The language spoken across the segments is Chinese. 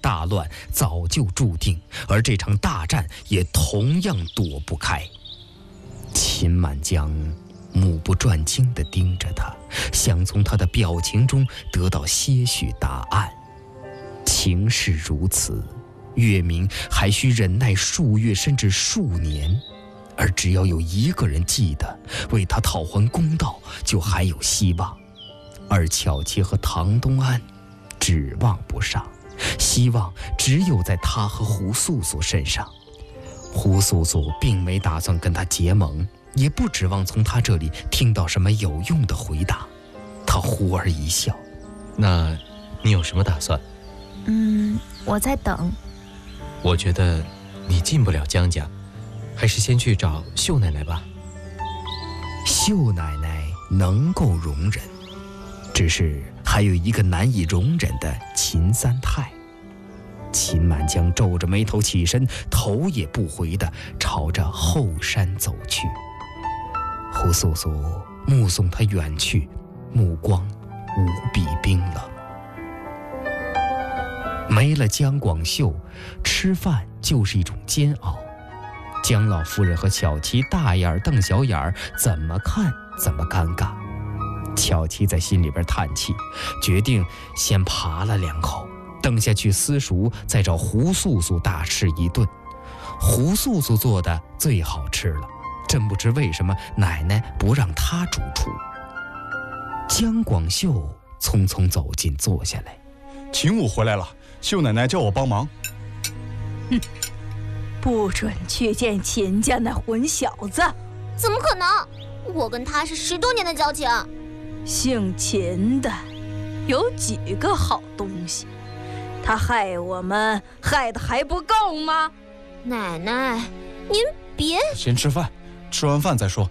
大乱早就注定，而这场大战也同样躲不开。秦满江目不转睛地盯着他，想从他的表情中得到些许答案。情势如此，月明还需忍耐数月甚至数年，而只要有一个人记得为他讨还公道，就还有希望。而巧妻和唐东安指望不上，希望只有在他和胡素素身上。胡素素并没打算跟他结盟，也不指望从他这里听到什么有用的回答。他忽而一笑： 那你有什么打算？ 我在等。 我觉得你进不了江家，还是先去找秀奶奶吧。 秀奶奶能够容忍，只是还有一个难以容忍的秦三太。秦满江皱着眉头起身，头也不回地朝着后山走去。胡素素目送他远去，目光无比冰冷。没了姜广秀，吃饭就是一种煎熬。姜老夫人和巧妻大眼瞪小眼，怎么看怎么尴尬。巧妻在心里边叹气，决定先扒了2口，等下去私塾再找胡素素大吃一顿。胡素素做的最好吃了，真不知为什么奶奶不让她主厨。姜广秀匆匆走近坐下来： 秦武回来了，秀奶奶叫我帮忙。 不准去见秦家那混小子！ 怎么可能？我跟他是10多年的交情。 姓秦的有几个好东西？他害我们害得还不够吗？ 奶奶，您别…… 先吃饭，吃完饭再说。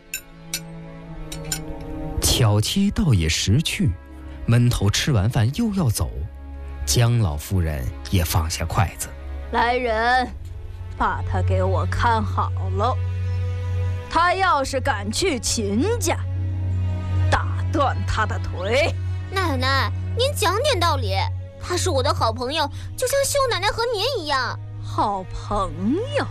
巧妻倒也识趣，闷头吃完饭又要走。姜老夫人也放下筷子： 来人，把他给我看好了。他要是敢去秦家，打断他的腿。 奶奶，您讲点道理。他是我的好朋友，就像秀奶奶和您一样。 好朋友？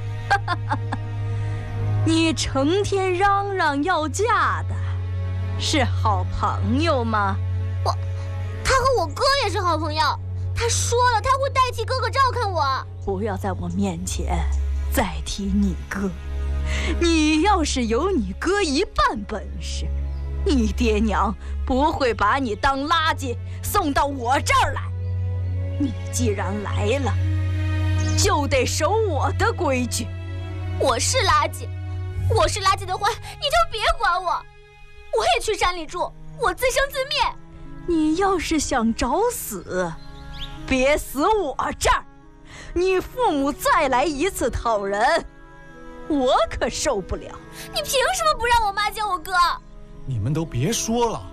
你成天嚷嚷要嫁的，是好朋友吗？ 他和我哥也是好朋友，他说了他会代替哥哥照看我。 不要在我面前再提你哥，你要是有你哥一半本事，你爹娘不会把你当垃圾送到我这儿来。你既然来了，就得守我的规矩。 我是垃圾的话，你就别管我，我也去山里住，我自生自灭。 你要是想找死，别死我这儿。你父母再来一次讨人，我可受不了。 你凭什么不让我妈见我哥？ 你们都别说了。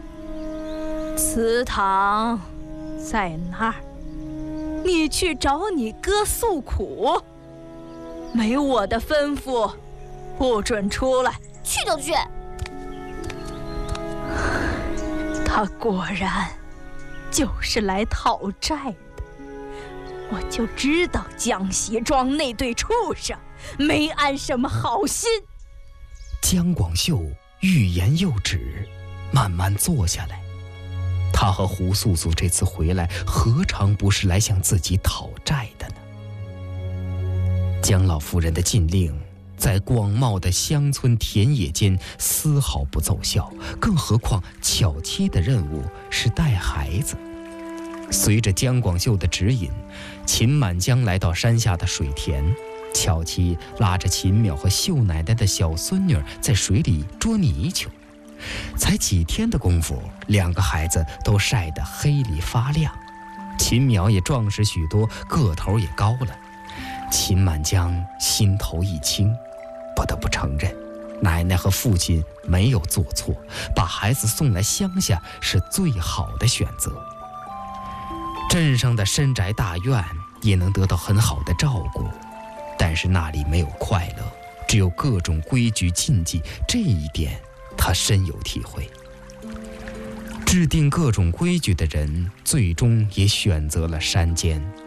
祠堂在那儿，你去找你哥诉苦。没我的吩咐，不准出来。 去就去。 他果然就是来讨债的，我就知道江西庄那对畜生没安什么好心。 姜广秀欲言又止，慢慢坐下来。他和胡素素这次回来，何尝不是来向自己讨债的呢？姜老夫人的禁令在广袤的乡村田野间丝毫不奏效，更何况巧妻的任务是带孩子。随着姜广秀的指引，秦满江来到山下的水田，巧妻拉着秦淼和秀奶奶的小孙女在水里捉泥鳅。才几天的功夫，2个孩子都晒得黑里发亮。秦淼也壮实许多，个头也高了。秦满江心头一轻，不得不承认，奶奶和父亲没有做错，把孩子送来乡下是最好的选择。镇上的深宅大院也能得到很好的照顾，但是那里没有快乐，只有各种规矩禁忌，这一点他深有体会。制定各种规矩的人，最终也选择了山间。